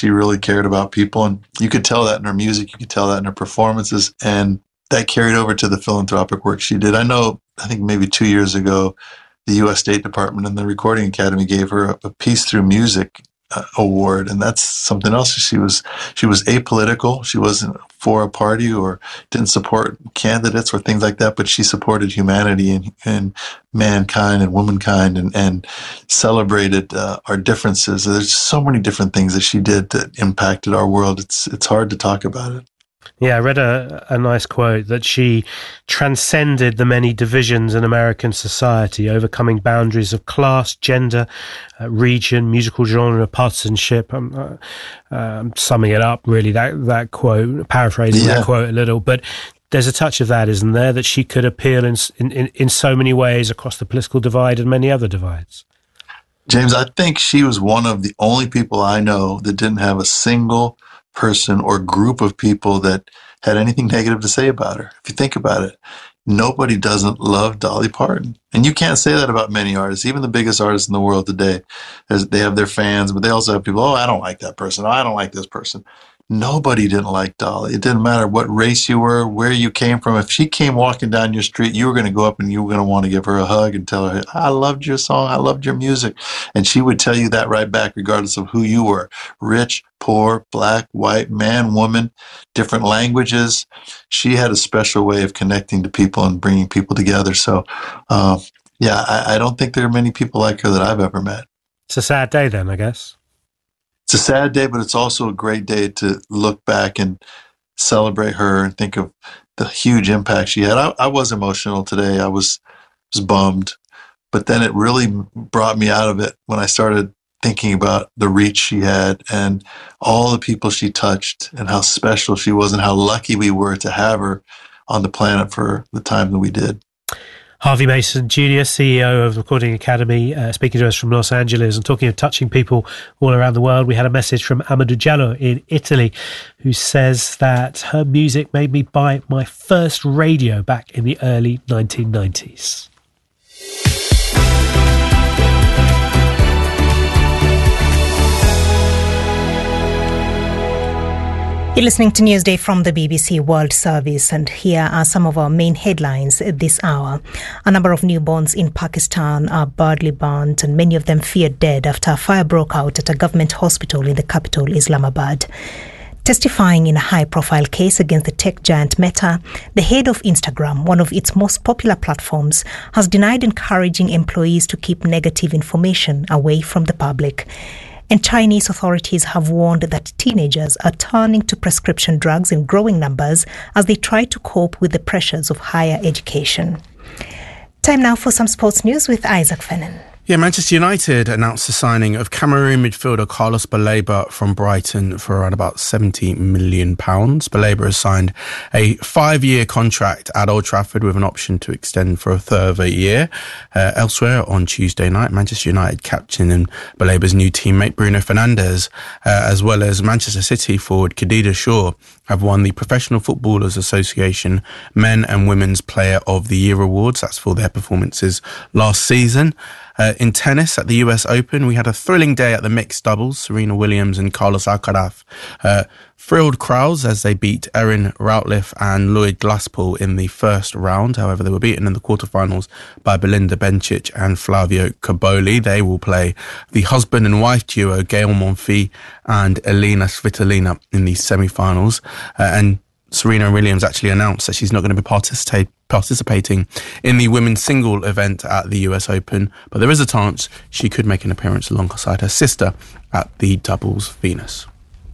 She really cared about people, and you could tell that in her music. You could tell that in her performances, and that carried over to the philanthropic work she did. I think maybe 2 years ago, the U.S. State Department and the Recording Academy gave her a Peace Through Music award, and that's something else. She was apolitical. She wasn't for a party or didn't support candidates or things like that, but she supported humanity and mankind and womankind and celebrated our differences. There's so many different things that she did that impacted our world. It's hard to talk about it. Yeah, I read a nice quote that she transcended the many divisions in American society, overcoming boundaries of class, gender, region, musical genre, partisanship. I'm summing it up, really, that quote, paraphrasing that quote a little, but there's a touch of that, isn't there, that she could appeal in so many ways across the political divide and many other divides. James, I think she was one of the only people I know that didn't have a single person or group of people that had anything negative to say about her. If you think about it, nobody doesn't love Dolly Parton. And you can't say that about many artists. Even the biggest artists in the world today, they have their fans, but they also have people, I don't like that person. I don't like this person. Nobody didn't like Dolly. It didn't matter what race you were, where you came from. If she came walking down your street, you were going to go up and you were going to want to give her a hug and tell her, I loved your song. I loved your music. And she would tell you that right back, regardless of who you were. Rich, poor, black, white, man, woman, different languages. She had a special way of connecting to people and bringing people together. So, I don't think there are many people like her that I've ever met. It's a sad day then, I guess. It's a sad day, but it's also a great day to look back and celebrate her and think of the huge impact she had. I was emotional today. I was bummed, but then it really brought me out of it when I started thinking about the reach she had and all the people she touched and how special she was and how lucky we were to have her on the planet for the time that we did. Harvey Mason Jr., CEO of the Recording Academy, speaking to us from Los Angeles and talking of touching people all around the world. We had a message from Amadou Diallo in Italy who says that her music made me buy my first radio back in the early 1990s. You're listening to Newsday from the BBC World Service, and here are some of our main headlines this hour. A number of newborns in Pakistan are badly burnt, and many of them feared dead after a fire broke out at a government hospital in the capital, Islamabad. Testifying in a high-profile case against the tech giant Meta, the head of Instagram, one of its most popular platforms, has denied encouraging employees to keep negative information away from the public. And Chinese authorities have warned that teenagers are turning to prescription drugs in growing numbers as they try to cope with the pressures of higher education. Time now for some sports news with Isaac Fennan. Yeah, Manchester United announced the signing of Cameroon midfielder Carlos Baleba from Brighton for around about £70 million. Baleba has signed a 5-year contract at Old Trafford with an option to extend for a further year. Elsewhere on Tuesday night, Manchester United captain and Baleba's new teammate Bruno Fernandes, as well as Manchester City forward Khadija Shaw, have won the Professional Footballers Association Men and Women's Player of the Year awards. That's for their performances last season. In tennis at the US Open, we had a thrilling day at the mixed doubles. Serena Williams and Carlos Alcaraz thrilled crowds as they beat Erin Routliffe and Lloyd Glasspool in the first round. However, they were beaten in the quarterfinals by Belinda Bencic and Flavio Cobolli. They will play the husband and wife duo Gael Monfils and Elina Svitolina in the semi-finals. And Serena Williams actually announced that she's not going to be participating in the women's single event at the US Open, but there is a chance she could make an appearance alongside her sister at the doubles Venus.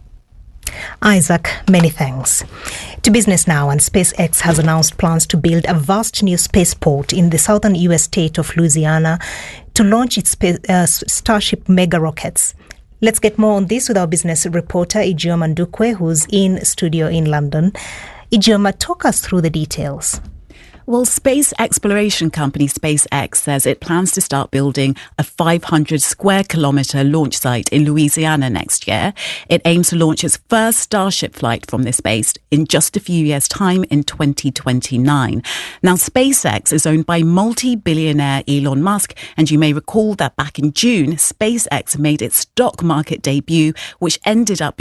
Isaac, many thanks. To business now, and SpaceX has announced plans to build a vast new spaceport in the southern US state of Louisiana to launch its Starship mega rockets. Let's get more on this with our business reporter, Ijeoma Ndukwe, who's in studio in London. Ijeoma, talk us through the details. Well, space exploration company SpaceX says it plans to start building a 500 square kilometre launch site in Louisiana next year. It aims to launch its first Starship flight from this base in just a few years' time in 2029. Now, SpaceX is owned by multi-billionaire Elon Musk, and you may recall that back in June, SpaceX made its stock market debut, which ended up